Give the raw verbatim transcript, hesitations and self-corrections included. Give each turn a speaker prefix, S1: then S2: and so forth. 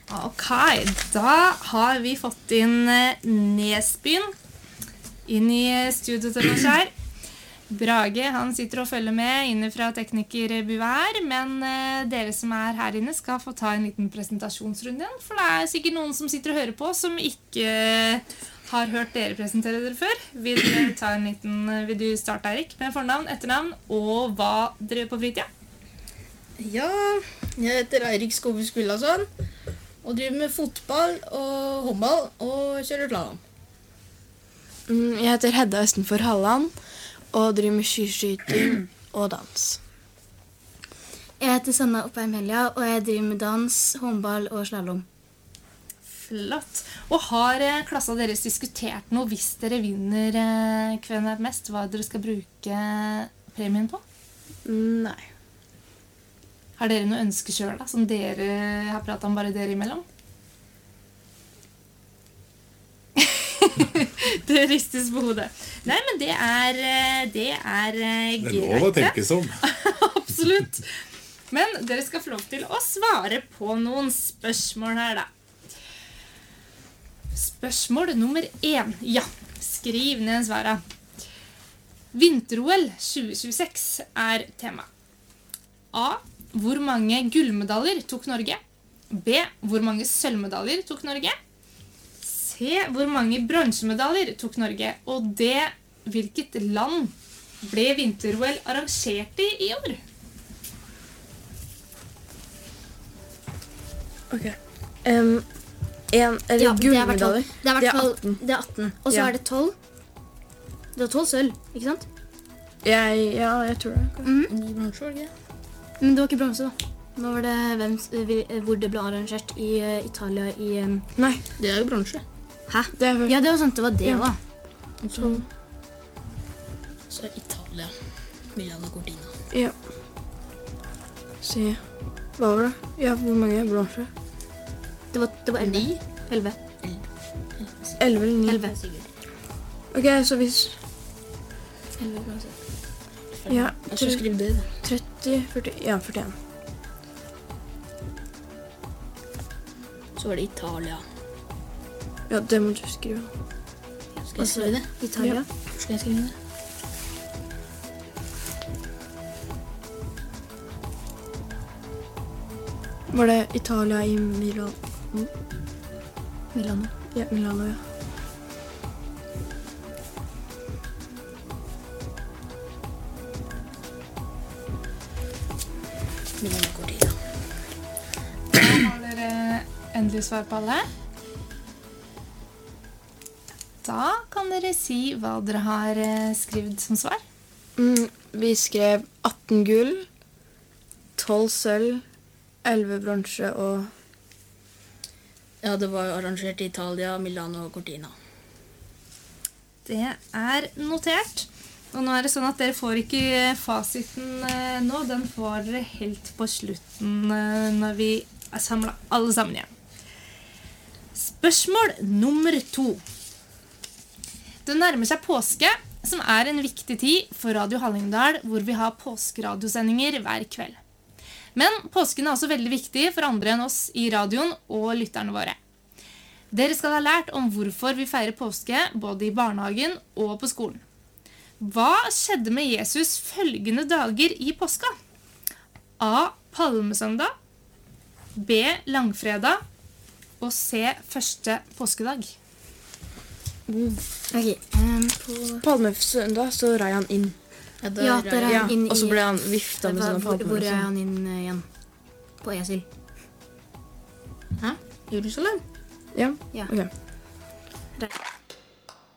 S1: Ok, da har vi fått inn Nesbyen inn i studio til oss her. Brage, han sitter og følger med inne fra teknikerbua her, men dere som er her inne skal få ta en liten presentasjonsrunde igjen, for det er sikkert noen som sitter og hører på som ikke har hørt dere presentere dere før. Vil du, ta en liten, vil du starte, Erik, med fornavn, etternavn og hva dere gjør på fritida?
S2: Ja, jeg heter Eirik Skove Skullason og driver med fotball og håndball og kjører slalom.
S3: Jeg heter Hedda Østenfor Halland og driver med skiskyting og dans.
S4: Jeg heter Sanna Oppheim-Helja, og jeg driver med dans, håndball og slalom.
S1: Flott. Og har klassa deres diskutert noe hvis dere vinner Hvem er mest, hva dere skal bruke premien på?
S3: Nei.
S1: Har dere noe ønske selv da, som dere har pratet om bare dere imellom? Det ristes på hodet. Nei, men det er, det er greit.
S5: Det er lov å tenke som.
S1: Absolutt. Men dere skal få lov til å svare på noen spørsmål her da. Spørsmål nummer én. Ja, skriv ned svaret. Vinter-O L tjue tjueseks er tema. A. Hvor mange gullmedaljer tok Norge? B. Hvor mange sølvmedaljer tok Norge? C. Hvor mange bronsemedaljer tok Norge? Og D. Hvilket land ble Vinter-O L arrangert i i år?
S3: Ok. Um, en, eller
S4: Ja, det er hvert fall-
S3: gullmedaljer.
S4: Det er hvert fall
S3: atten.
S4: det er atten. Og så
S3: Ja.
S4: er det tolv. Det er tolv sølv, ikke sant?
S3: Jeg, ja, jeg tror det.
S2: Ny bransje, var det ikke?
S4: Men det var ikke bronse da. Nå var det hvem, hvor det ble arrangert i uh, Italia i... Um,
S3: Nei,
S2: Det er jo bransje.
S4: hæ?
S3: det er først.
S4: Ja, det var sant, det var det
S3: Ja.
S4: da.
S2: Og så, så er Italia, Milano Cortina.
S3: Ja. Se, hva var det? Ja, hvor mange bronser?
S4: Det var, det var elleve.
S2: Ni?
S4: Elleve.
S3: Elleve eller ni?
S4: Elleve.
S3: Ok, så hvis...
S4: Elleve bronse.
S3: Ja,
S2: Og så skriv det.
S3: tretti, førti, ja, førtien.
S2: Så var det Italia.
S3: Ja, det må du skrive.
S2: Skal jeg skrive det?
S4: Italia.
S2: Skal jeg skrive det?
S3: Var det Italia i Milano?
S4: Milano.
S3: Ja, Milano, ja.
S2: Milano Cortina.
S1: Har dere endelig svar på alle? Da kan dere si hva dere har eh, skrevet som svar.
S3: Mm, vi skrev atten gull, tolv sølv, elleve bronse og...
S2: Ja, det var arrangert i Italia, Milano Cortina.
S1: Det er notert. Og nå er det sånn at dere får ikke fasiten eh, nå. Den får dere helt på slutten eh, når vi er samlet alle sammen igjen. Spørsmål nummer to. Det nærmer seg påske, som er en viktig tid for Radio Hallingdal, hvor vi har påskeradiosendinger hver kveld. Men påsken er også veldig viktig for andre enn oss i radioen og lytterne våre. Dere skal ha lært om hvorfor vi feirer påske, både i barnehagen og på skolen. Hva skjedde med Jesus følgende dager i påska? A. Palmesøndag, B. Langfredag og C. Første påskedag.
S4: Ok, um, på...
S3: Palmesøndag så rei han inn.
S2: Ja, der,
S4: Ja, der er
S3: Ja,
S4: han inn i...
S3: og så ble han vifta med
S4: Hva-
S3: sånne
S4: hvor, hvor er
S3: palmer.
S4: han inn uh, igjen? På esel.
S2: Hæ? Jerusalem?
S3: Ja,
S4: Ja.
S3: ok.
S4: Der.